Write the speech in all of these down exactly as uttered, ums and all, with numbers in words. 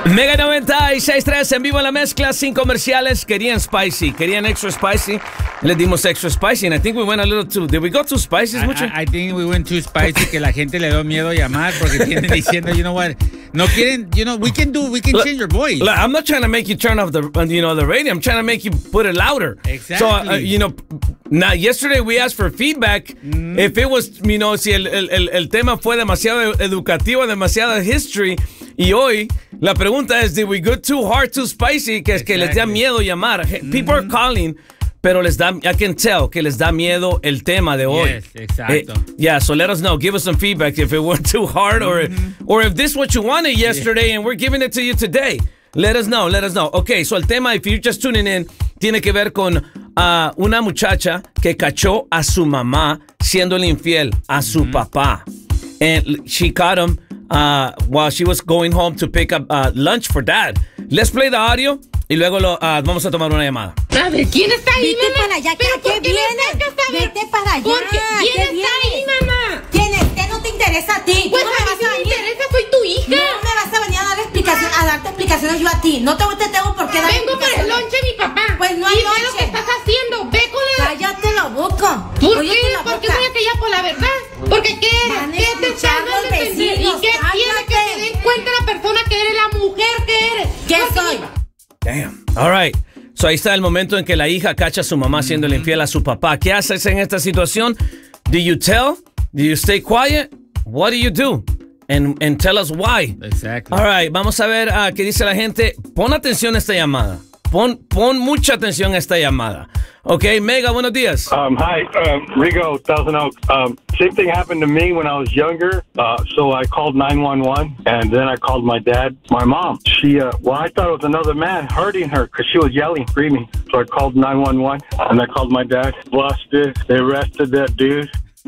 Mega noventa y seis punto tres en vivo en la mezcla, sin comerciales. Querían spicy, querían extra spicy. Les dimos extra spicy, and I think we went a little too. Did we go too spicy, mucho? I, I think we went too spicy, que la gente le dio miedo llamar porque tienen diciendo, you know what, no quieren, you know, we can do, we can Look, change your voice. Look, I'm not trying to make you turn off the, you know, the radio. I'm trying to make you put it louder. Exactly. So, uh, you know, now yesterday we asked for feedback. Mm. If it was, you know, si el, el, el tema fue demasiado educativo, demasiado history, y hoy la pregunta es, did we go too hard, too spicy? Que es que les da miedo llamar. People are calling, pero les da, I can tell que les da miedo el tema de hoy. Yes, exacto. Eh, yeah, so let us know. Give us some feedback if it went too hard or, mm-hmm. or if this is what you wanted yesterday yeah. and we're giving it to you today. Let us know, let us know. Okay, so el tema, if you're just tuning in, tiene que ver con uh, una muchacha que cachó a su mamá siendo infiel a su mm-hmm. papá. And she caught him uh, while she was going home to pick up uh, lunch for dad. Let's play the audio y luego lo, uh, vamos a tomar una llamada. A ver, ¿quién está ahí, Vete mamá? para allá, ¿Pero ¿qué por qué vienes? me sacas a ver? Vete para allá. ¿Por qué? ¿Quién ¿Qué está ahí, mamá? ¿Quién es? ¿Qué no te interesa a ti? Pues ¿Tú no a me mí vas sí a me venir? interesa, soy tu hija. No me vas a venir a dar explicación, a darte explicaciones yo a ti. No te, te tengo por qué dar Vengo por el explicaciones. lonche de mi papá. Pues no hay y ve lo lonche. que estás haciendo. Ve con el... Cállate lo boco. ¿Por Cállate qué? la ¿Por qué boca. voy a callar por la verdad? Porque ¿qué eres? Van a ¿Qué te estás escuchar los dando a entender? ¿Y vecinos? qué tiene que Cállate. te den cuenta la persona que eres, la mujer que eres? ¿Qué Porque soy? Damn. All right. So ahí está el momento en que la hija cacha a su mamá siendo infiel a su papá. ¿Qué haces en esta situación? Do you tell? Do you stay quiet? What do you do? And, and tell us why. Exactly. All right, vamos a ver uh, qué dice la gente. Pon atención a esta llamada. Pon, pon mucha atención a esta llamada. Okay, Mega, buenos días. Um, hi, um, Rigo, Thousand Oaks. Um, same thing happened to me when I was younger. Uh, so I called nine one one, and then I called my dad. My mom, she, uh, well, I thought it was another man hurting her because she was yelling, screaming. So I called nine one one, and I called my dad. Busted. They arrested that dude.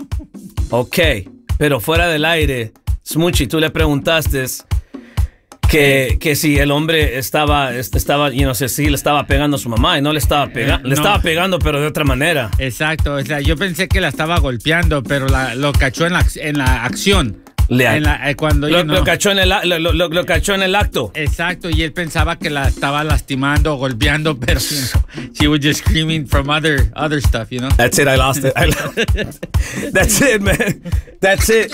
Ok, pero fuera del aire, Smuchi, tú le preguntaste que, que si el hombre estaba, estaba, you know, si le estaba pegando a su mamá y no le estaba pegando, Eh, le no. estaba pegando, pero de otra manera. Exacto, o sea, yo pensé que la estaba golpeando, pero la, lo cachó en la, en la acción. Le, En la, eh, cuando lo, you know, lo cachó en el, lo, lo, lo cachó en el acto. Exacto, y él pensaba que la estaba lastimando, golpeando, pero you know, she was just screaming from other other stuff, you know. That's it, I lost it. I lost it. That's it, man. That's it.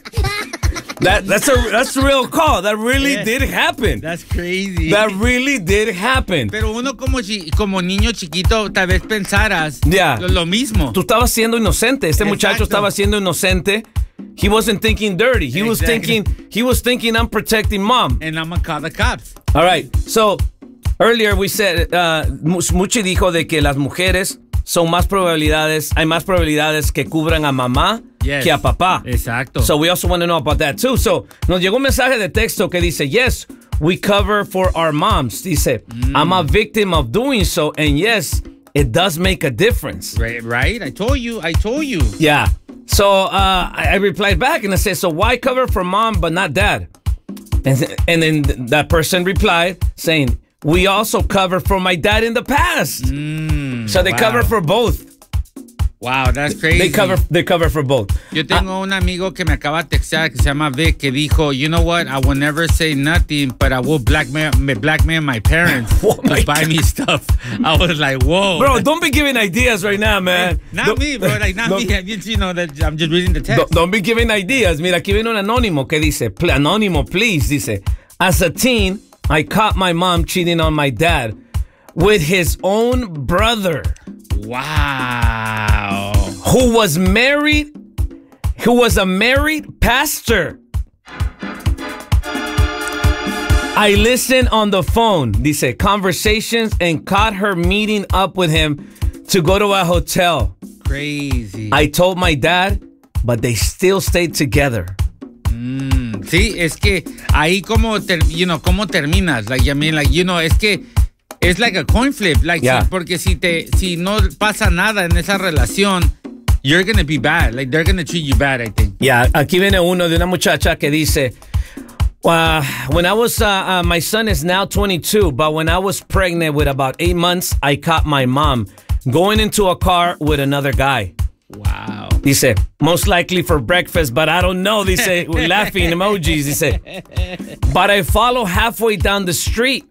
That that's a that's a real call. That really Yeah. did happen. That's crazy. That really did happen. Pero uno como chi, como niño chiquito tal vez pensaras Yeah. lo, lo mismo. Tú estabas siendo inocente. Este Exacto. muchacho estaba siendo inocente. He wasn't thinking dirty. He was Exactly. thinking he was thinking I'm protecting mom. And I'm gonna call the cops. All right. So earlier we said uh, Muchi dijo de que las mujeres son más probabilidades, hay más probabilidades que cubran a mamá Yes. que a papá. Exacto. So we also want to know about that too. So nos llegó un mensaje de texto que dice, yes, we cover for our moms. Dice, mm. I'm a victim of doing so, and yes, it does make a difference. Right, right? I told you. I told you. Yeah. So uh, I I replied back and I said, so why cover for mom but not dad? And, and then that person replied saying, we also cover for my dad in the past. Mm, so they wow. cover for both. Wow, that's crazy. They cover they cover for both. Yo tengo un amigo que me acaba de textear que se llama Vic que dijo, you know what, I will never say nothing, but I will blackmail, blackmail my parents Oh to my buy me stuff. I was like, whoa. Bro, don't be giving ideas right now, man. Not Don't- me, bro. Like, not don't- me. I just, you know, that I'm just reading the text. Don't, don't be giving ideas. Mira, aquí viene un anónimo que dice, pl- anónimo, please, dice, as a teen, I caught my mom cheating on my dad with his own brother. Wow. Who was married, who was a married pastor. I listened on the phone, dice, conversations, and caught her meeting up with him to go to a hotel. Crazy. I told my dad, but they still stayed together. Mm, sí, es que ahí como, ter, you know, cómo terminas. Like, I mean, like, you know, es que es like a coin flip. Like, Yeah. si, porque si te, si no pasa nada en esa relación, you're gonna be bad. Like, they're gonna treat you bad, I think. Yeah, aquí viene uno de una muchacha que dice, uh, when I was, uh, uh, my son is now twenty-two, but when I was pregnant with about eight months, I caught my mom going into a car with another guy. Wow. Dice, most likely for breakfast, but I don't know. Dice, with laughing emojis. Dice, but I follow halfway down the street.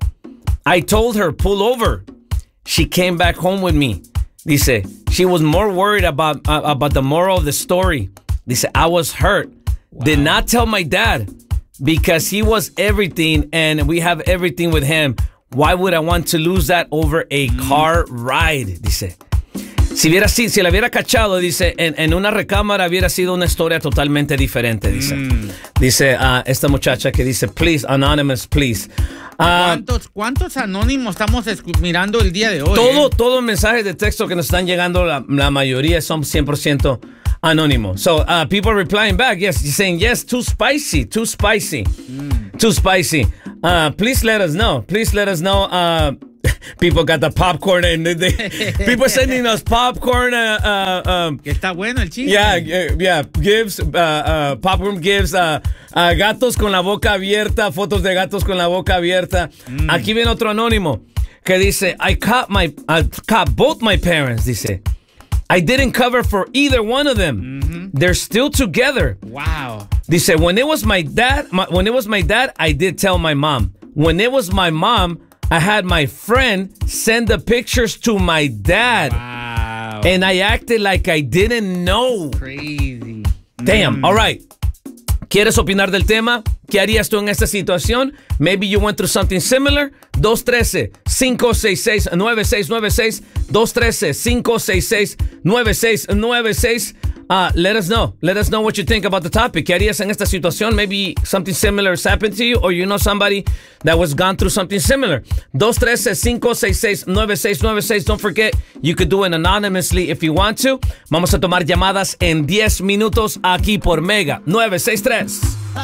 I told her, pull over. She came back home with me. Dice, she was more worried about, uh, about the moral of the story. Dice, I was hurt. Wow. Did not tell my dad because he was everything and we have everything with him. Why would I want to lose that over a mm. car ride? Dice. Si, hubiera, si, si la hubiera cachado, dice, en, en una recámara hubiera sido una historia totalmente diferente, dice. Mm. Dice uh, esta muchacha que dice, please, anonymous, please. Uh, ¿Cuántos, ¿Cuántos anónimos estamos mirando el día de hoy? Todo, eh? todo mensaje de texto que nos están llegando, la, la mayoría son cien por ciento anónimos. So, uh, people replying back, yes, saying, yes, too spicy, too spicy, mm. too spicy. Uh, please let us know. Please let us know. Uh, People got the popcorn and they, people sending us popcorn. Uh, uh, um, que está bueno el chiste. Yeah, uh, yeah. Gives uh, uh, popcorn gives uh, uh, gatos con la boca abierta. Fotos de gatos con la boca abierta. Mm. Aquí viene otro anónimo que dice, I caught my, I caught both my parents. Dice, I didn't cover for either one of them. Mm-hmm. They're still together. Wow. Dice, when it was my dad, my, when it was my dad, I did tell my mom. When it was my mom, I had my friend send the pictures to my dad. Wow. And I acted like I didn't know. Crazy. Damn. Mm. All right. ¿Quieres opinar del tema? ¿Qué harías tú en esta situación? Maybe you went through something similar. dos uno tres, cinco seis seis, nueve seis nueve seis. dos uno tres, cinco seis seis, nueve seis nueve seis. Uh, let us know. Let us know what you think about the topic. ¿Qué harías en esta situación? Maybe something similar has happened to you, or you know somebody that was gone through something similar. dos uno tres, cinco seis seis, nueve seis nueve seis. Don't forget, you could do it anonymously if you want to. Vamos a tomar llamadas en diez minutos aquí por Mega nueve seis tres.